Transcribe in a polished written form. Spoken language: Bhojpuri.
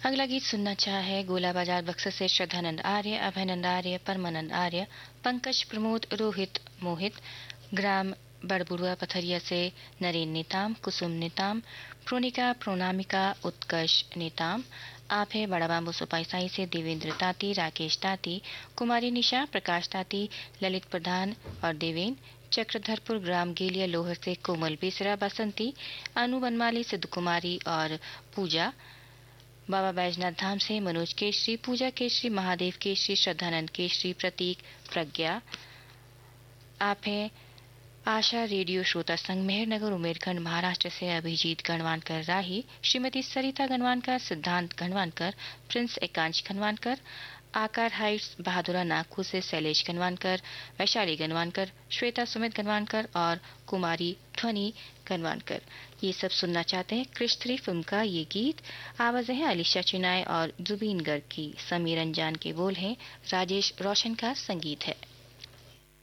अगला गीत सुनना चाहे गोला बाजार बक्सर से श्रद्धानंद आर्य, अभयनंद आर्य, परमानंद आर्य, पंकज प्रमोद, रोहित मोहित, ग्राम बड़बुड़ुआ पथरिया से नरेन नेताम, कुसुम नेताम, प्रोनिका प्रोनामिका, उत्कर्ष नेताम। आप है बड़ा बाबू सुपाईसाई से देवेंद्र ताती, राकेश ताती, कुमारी निशा, प्रकाश ताती, ललित प्रधान और देवेन। चक्रधरपुर ग्राम गेलिया लोहर से कोमल बेसरा, बसंती, अनु बनमाली, सिद्ध कुमारी और पूजा। बाबा बैजनाथ धाम से मनोज केशरी, पूजा केशरी, महादेव केशरी, श्रद्धानंद केशरी, प्रतीक, प्रज्ञा। आप हैं आशा रेडियो श्रोता संघ मेहरनगर उमेरखंड महाराष्ट्र से अभिजीत गणवानकर राही, श्रीमती सरिता गणवानकर, सिद्धांत गणवानकर, प्रिंस एकांश गणवानकर। आकार हाइट्स बहादुरा नागपुर से शैलेश गणवानकर, वैशाली गणवानकर, श्वेता सुमित गणवानकर और कुमारी ध्वनि गणवानकर। ये सब सुनना चाहते हैं क्रिश 3 फिल्म का ये गीत। आवाजें हैं अलीशा चिनाय और जुबीन गर्ग की, समीर अंजान के बोल हैं, राजेश रोशन का संगीत है।